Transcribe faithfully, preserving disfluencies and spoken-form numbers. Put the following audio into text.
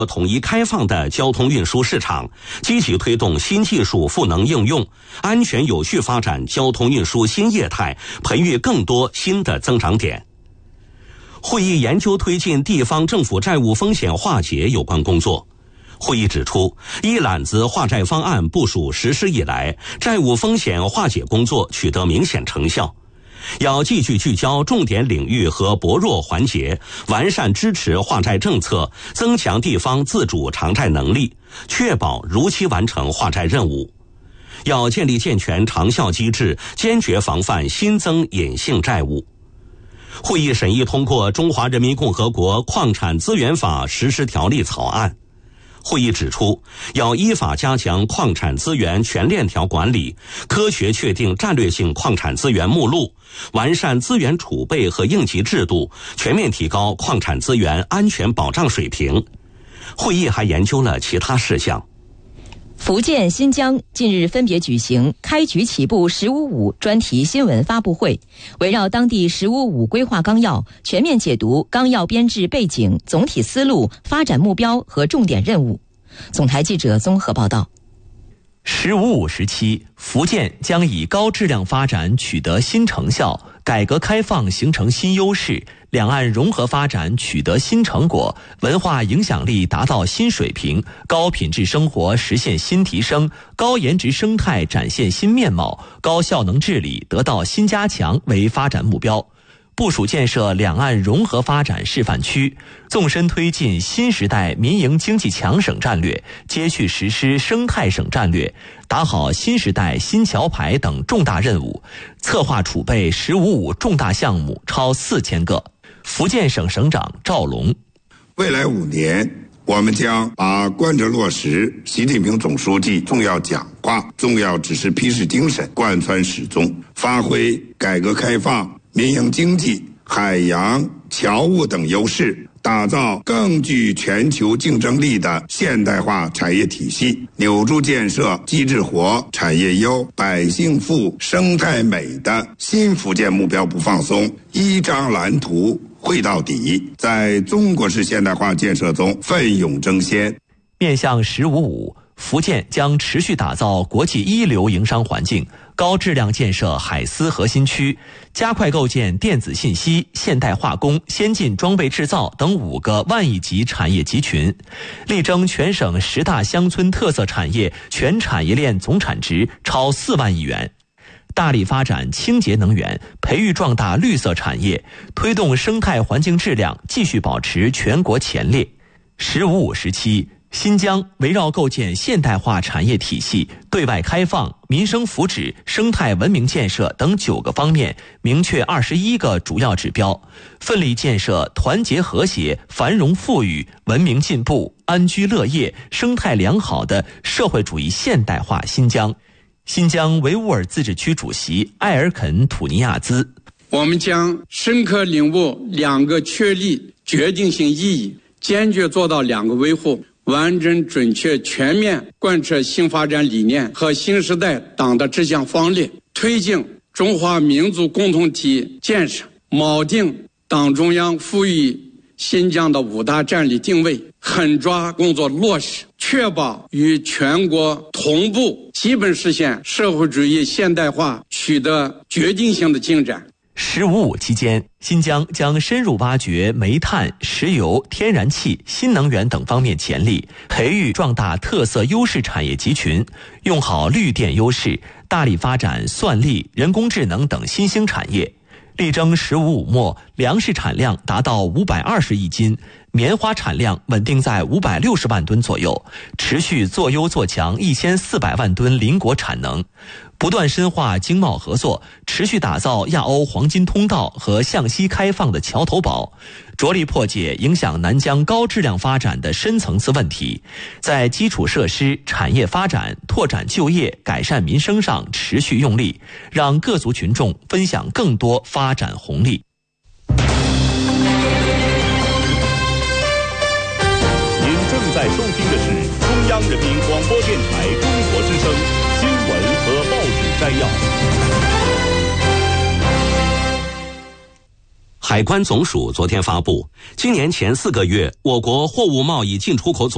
统一开放的交通运输市场，积极推动新技术赋能应用，安全有序发展交通运输新业态，培育更多新的增长点。会议研究推进地方政府债务风险化解有关工作。会议指出，一揽子化债方案部署实施以来，债务风险化解工作取得明显成效。要继续聚焦重点领域和薄弱环节，完善支持化债政策，增强地方自主偿债能力，确保如期完成化债任务。要建立健全长效机制，坚决防范新增隐性债务。会议审议通过《中华人民共和国矿产资源法实施条例》草案。会议指出，要依法加强矿产资源全链条管理，科学确定战略性矿产资源目录，完善资源储备和应急制度，全面提高矿产资源安全保障水平。会议还研究了其他事项。 福建、新疆近日分别举行开局起步“十五五”专题新闻发布会，围绕当地“十五五”规划纲要，全面解读纲要编制背景、总体思路、发展目标和重点任务。总台记者综合报道。 十五五时期，福建将以高质量发展取得新成效，改革开放形成新优势，两岸融合发展取得新成果，文化影响力达到新水平，高品质生活实现新提升，高颜值生态展现新面貌，高效能治理得到新加强为发展目标。部署建设两岸融合发展示范区，纵深推进新时代民营经济强省战略，接续实施生态省战略，打好新时代新桥牌等重大任务，策划储备“十五五”重大项目超四千个。福建省省长赵龙， 未来五年，我们将把贯彻落实习近平总书记重要讲话、重要指示批示精神贯穿始终，发挥改革开放、民营经济、海洋、侨务等优势，打造更具全球竞争力的现代化产业体系，扭住建设机制活、产业优、百姓富、生态美的新福建目标不放松，一张蓝图绘到底，在中国式现代化建设中奋勇争先。 面向“十五五”，福建将持续打造国际一流营商环境，高质量建设海思核心区，加快构建电子信息、现代化工、先进装备制造等五个万亿级产业集群，力争全省十大乡村特色产业全产业链总产值超四万亿元。大力发展清洁能源，培育壮大绿色产业，推动生态环境质量继续保持全国前列。十五五时期，新疆围绕构建现代化产业体系、对外开放、民生福祉、生态文明建设等九个方面，明确二十一个主要指标，奋力建设团结和谐、繁荣富裕、文明进步、安居乐业、生态良好的社会主义现代化新疆。新疆维吾尔自治区主席艾尔肯·土尼亚兹， 我们将深刻领悟两个确立决定性意义，坚决做到两个维护，完整准确全面贯彻新发展理念和新时代党的治乡方略，推进中华民族共同体建设，锚定党中央赋予新疆的五大战略定位，狠抓工作落实，确保与全国同步基本实现社会主义现代化取得决定性的进展。 十五五期间，新疆将深入挖掘煤炭、石油、天然气、新能源等方面潜力，培育壮大特色优势产业集群，用好绿电优势，大力发展算力、人工智能等新兴产业。力争“十五五”末粮食产量达到五百二十亿斤，棉花产量稳定在五百六十万吨左右，持续做优做强一千四百万吨邻国产能，不断深化经贸合作，持续打造亚欧黄金通道和向西开放的桥头堡，着力破解影响南疆高质量发展的深层次问题，在基础设施、产业发展、拓展就业、改善民生上持续用力，让各族群众分享更多发展红利。 您正在收听的是中央人民广播电台中国之声新闻和报纸摘要。 海关总署昨天发布，今年前四个月，我国货物贸易进出口总